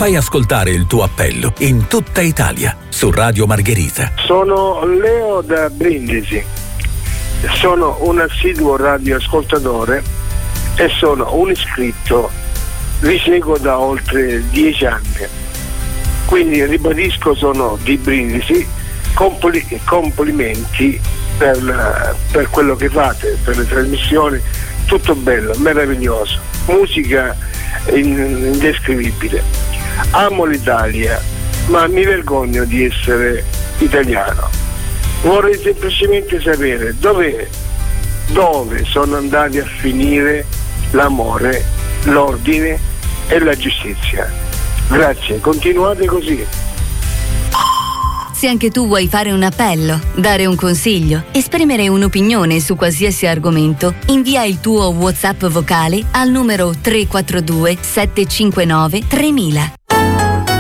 Fai ascoltare il tuo appello in tutta Italia su Radio Margherita. Sono Leo da Brindisi, sono un assiduo radioascoltatore e sono un iscritto, vi seguo da oltre 10 anni, quindi ribadisco, sono di Brindisi, complimenti per quello che fate, per le trasmissioni, tutto bello, meraviglioso, musica indescrivibile. Amo l'Italia, ma mi vergogno di essere italiano. Vorrei semplicemente sapere dove sono andati a finire l'amore, l'ordine e la giustizia. Grazie, continuate così. Se anche tu vuoi fare un appello, dare un consiglio, esprimere un'opinione su qualsiasi argomento, invia il tuo WhatsApp vocale al numero 342 759 3000.